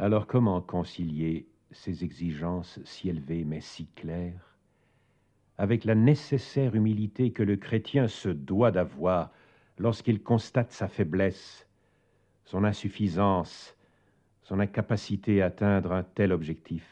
Alors comment concilier ces exigences si élevées mais si claires avec la nécessaire humilité que le chrétien se doit d'avoir lorsqu'il constate sa faiblesse, son insuffisance, son incapacité à atteindre un tel objectif?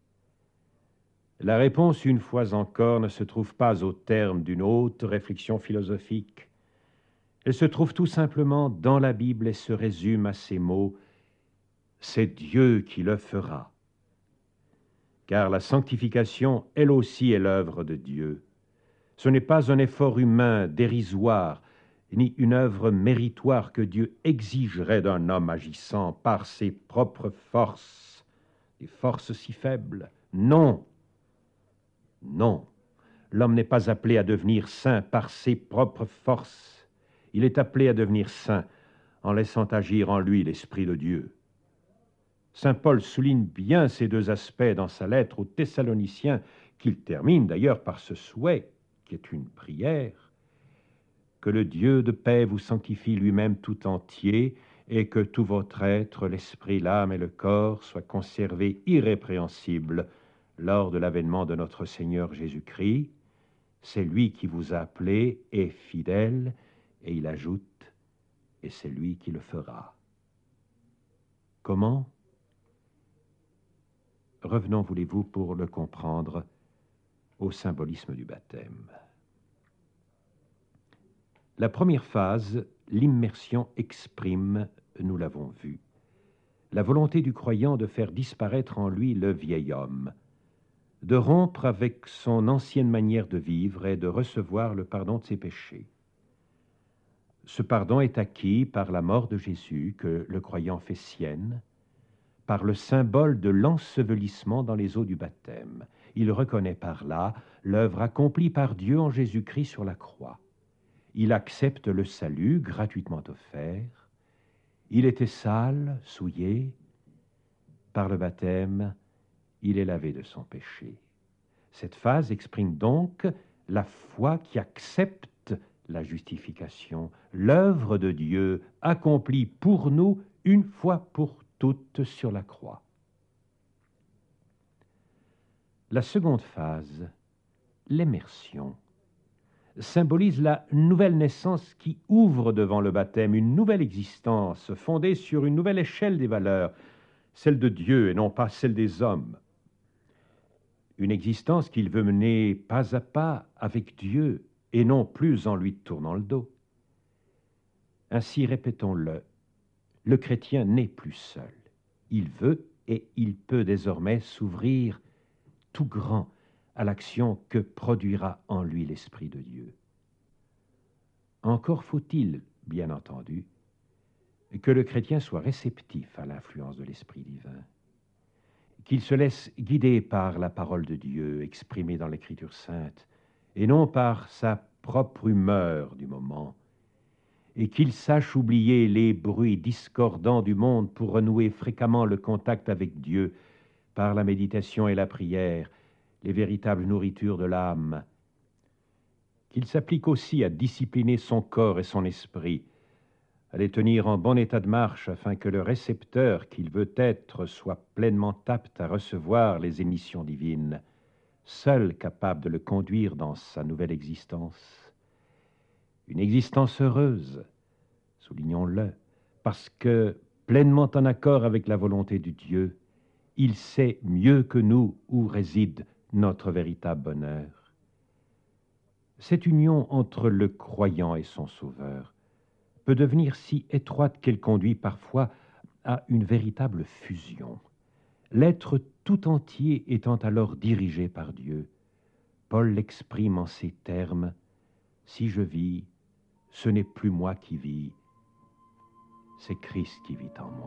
La réponse, une fois encore, ne se trouve pas au terme d'une haute réflexion philosophique. Elle se trouve tout simplement dans la Bible et se résume à ces mots: c'est Dieu qui le fera. Car la sanctification, elle aussi, est l'œuvre de Dieu. Ce n'est pas un effort humain dérisoire, ni une œuvre méritoire que Dieu exigerait d'un homme agissant par ses propres forces, des forces si faibles. Non, non, l'homme n'est pas appelé à devenir saint par ses propres forces. Il est appelé à devenir saint en laissant agir en lui l'Esprit de Dieu. Saint Paul souligne bien ces deux aspects dans sa lettre aux Thessaloniciens, qu'il termine d'ailleurs par ce souhait, qui est une prière: que le Dieu de paix vous sanctifie lui-même tout entier, et que tout votre être, l'esprit, l'âme et le corps, soient conservés irrépréhensibles lors de l'avènement de notre Seigneur Jésus-Christ. C'est lui qui vous a appelé, est fidèle, et il ajoute: et c'est lui qui le fera. Comment? Revenons, voulez-vous, pour le comprendre, au symbolisme du baptême. La première phase, l'immersion, exprime, nous l'avons vu, la volonté du croyant de faire disparaître en lui le vieil homme, de rompre avec son ancienne manière de vivre et de recevoir le pardon de ses péchés. Ce pardon est acquis par la mort de Jésus que le croyant fait sienne, par le symbole de l'ensevelissement dans les eaux du baptême. Il reconnaît par là l'œuvre accomplie par Dieu en Jésus-Christ sur la croix. Il accepte le salut gratuitement offert. Il était sale, souillé. Par le baptême, il est lavé de son péché. Cette phase exprime donc la foi qui accepte la justification, l'œuvre de Dieu accomplie pour nous une fois pour toutes sur la croix. La seconde phase, l'immersion, symbolise la nouvelle naissance qui ouvre devant le baptême une nouvelle existence fondée sur une nouvelle échelle des valeurs, celle de Dieu et non pas celle des hommes. Une existence qu'il veut mener pas à pas avec Dieu et non plus en lui tournant le dos. Ainsi, répétons-le, le chrétien n'est plus seul. Il veut et il peut désormais s'ouvrir tout grand à l'action que produira en lui l'Esprit de Dieu. Encore faut-il, bien entendu, que le chrétien soit réceptif à l'influence de l'Esprit divin, qu'il se laisse guider par la parole de Dieu exprimée dans l'Écriture sainte, et non par sa propre humeur du moment, et qu'il sache oublier les bruits discordants du monde pour renouer fréquemment le contact avec Dieu par la méditation et la prière, les véritables nourritures de l'âme, qu'il s'applique aussi à discipliner son corps et son esprit, à les tenir en bon état de marche afin que le récepteur qu'il veut être soit pleinement apte à recevoir les émissions divines, seul capable de le conduire dans sa nouvelle existence. Une existence heureuse, soulignons-le, parce que, pleinement en accord avec la volonté de Dieu, il sait mieux que nous où réside notre véritable bonheur. Cette union entre le croyant et son Sauveur peut devenir si étroite qu'elle conduit parfois à une véritable fusion. L'être tout entier étant alors dirigé par Dieu, Paul l'exprime en ces termes: « Si je vis, ce n'est plus moi qui vis, c'est Christ qui vit en moi. »